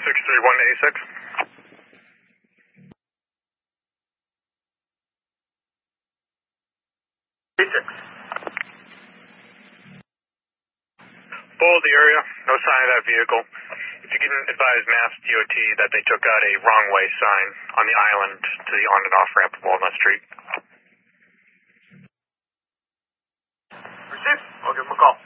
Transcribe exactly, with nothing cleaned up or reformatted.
six three one eighty-six. eighty-six. Full of the area, no sign of that vehicle. If you can advise Mass D O T that they took out a wrong way sign on the island to the on and off ramp of Walnut Street. Received. I'll give them a call.